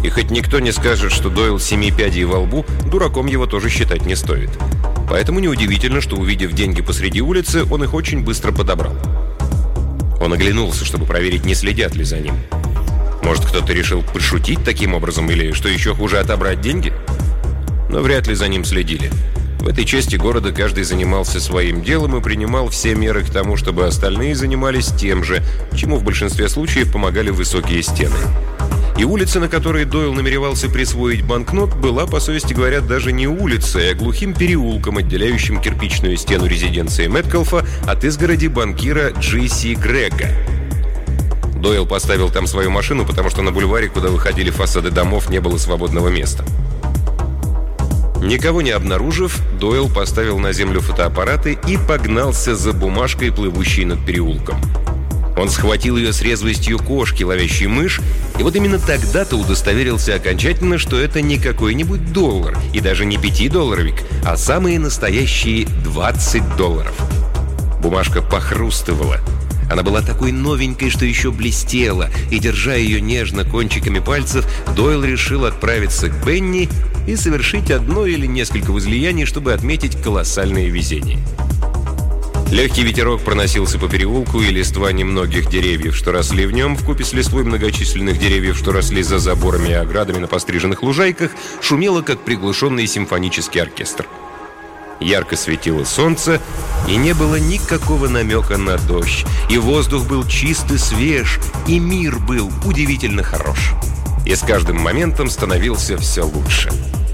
И хоть никто не скажет, что Дойл семи пядей во лбу, дураком его тоже считать не стоит. Поэтому неудивительно, что, увидев деньги посреди улицы, он их очень быстро подобрал. Он оглянулся, чтобы проверить, не следят ли за ним. Может, кто-то решил подшутить таким образом, или, что еще хуже, отобрать деньги? Но вряд ли за ним следили. В этой части города каждый занимался своим делом и принимал все меры к тому, чтобы остальные занимались тем же, чему в большинстве случаев помогали высокие стены. И улица, на которой Дойл намеревался присвоить банкнот, была, по совести говоря, даже не улицей, а глухим переулком, отделяющим кирпичную стену резиденции Мэткалфа от изгороди банкира Джи-Си Грега. Дойл поставил там свою машину, потому что на бульваре, куда выходили фасады домов, не было свободного места. Никого не обнаружив, Дойл поставил на землю фотоаппараты и погнался за бумажкой, плывущей над переулком. Он схватил ее с резвостью кошки, ловящей мышь, и вот именно тогда-то удостоверился окончательно, что это не какой-нибудь доллар, и даже не 5-долларовик, а самые настоящие $20. Бумажка похрустывала. Она была такой новенькой, что еще блестела, и, держа ее нежно кончиками пальцев, Дойл решил отправиться к Бенни и совершить одно или несколько возлияний, чтобы отметить колоссальное везение. Легкий ветерок проносился по переулку, и листва немногих деревьев, что росли в нем, вкупе с листвой многочисленных деревьев, что росли за заборами и оградами на постриженных лужайках, шумело, как приглушенный симфонический оркестр. Ярко светило солнце, и не было никакого намека на дождь, и воздух был чист и свеж, и мир был удивительно хорош. И с каждым моментом становился все лучше.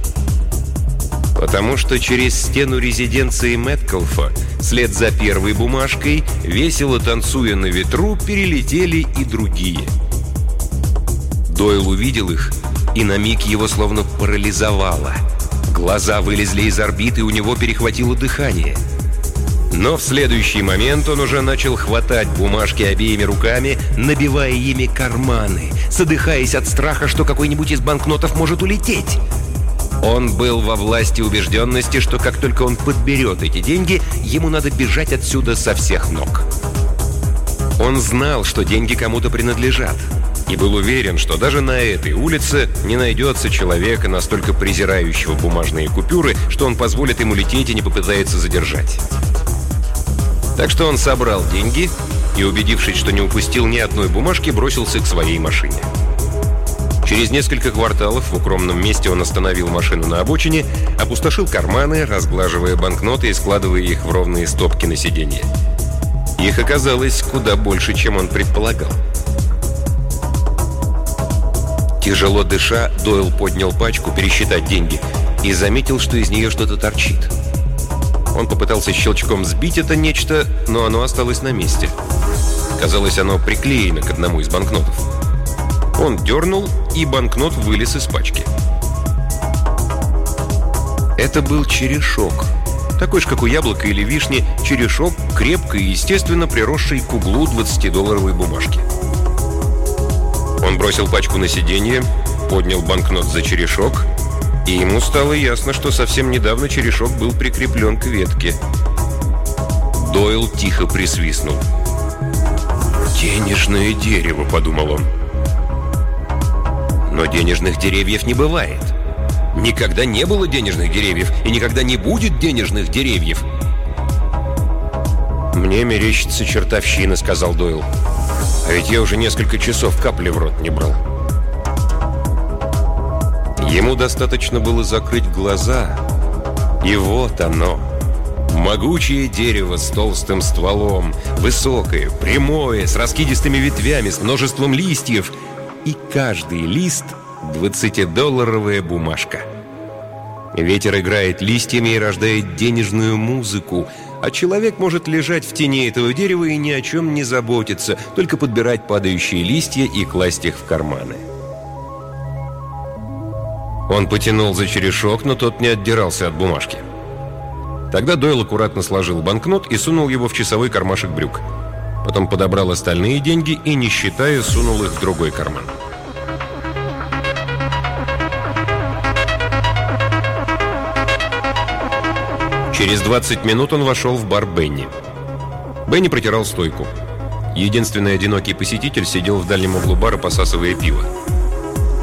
Потому что через стену резиденции Мэткалфа, вслед за первой бумажкой, весело танцуя на ветру, перелетели и другие. Дойл увидел их, и на миг его словно парализовало. Глаза вылезли из орбит, и у него перехватило дыхание. Но в следующий момент он уже начал хватать бумажки обеими руками, набивая ими карманы, задыхаясь от страха, что какой-нибудь из банкнотов может улететь. Он был во власти убежденности, что как только он подберет эти деньги, ему надо бежать отсюда со всех ног. Он знал, что деньги кому-то принадлежат, и был уверен, что даже на этой улице не найдется человека, настолько презирающего бумажные купюры, что он позволит ему лететь и не попытается задержать. Так что он собрал деньги и, убедившись, что не упустил ни одной бумажки, бросился к своей машине. Через несколько кварталов в укромном месте он остановил машину на обочине, опустошил карманы, разглаживая банкноты и складывая их в ровные стопки на сиденье. Их оказалось куда больше, чем он предполагал. Тяжело дыша, Дойл поднял пачку пересчитать деньги и заметил, что из нее что-то торчит. Он попытался щелчком сбить это нечто, но оно осталось на месте. Казалось, оно приклеено к одному из банкнотов. Он дернул, и банкнот вылез из пачки. Это был черешок. Такой же, как у яблока или вишни, черешок, крепко и естественно приросший к углу 20-долларовой бумажки. Он бросил пачку на сиденье, поднял банкнот за черешок, и ему стало ясно, что совсем недавно черешок был прикреплен к ветке. Дойл тихо присвистнул. «Денежное дерево», — подумал он. Но денежных деревьев не бывает. Никогда не было денежных деревьев, и никогда не будет денежных деревьев. «Мне мерещится чертовщина», — сказал Дойл. «А ведь я уже несколько часов капли в рот не брал». Ему достаточно было закрыть глаза, и вот оно. Могучее дерево с толстым стволом, высокое, прямое, с раскидистыми ветвями, с множеством листьев. И каждый лист — 20-долларовая бумажка. Ветер играет листьями и рождает денежную музыку, а человек может лежать в тени этого дерева и ни о чем не заботиться, только подбирать падающие листья и класть их в карманы. Он потянул за черешок, но тот не отдирался от бумажки. Тогда Дойл аккуратно сложил банкнот и сунул его в часовой кармашек брюк. Потом подобрал остальные деньги и, не считая, сунул их в другой карман. Через 20 минут он вошел в бар Бенни. Бенни протирал стойку. Единственный одинокий посетитель сидел в дальнем углу бара, посасывая пиво.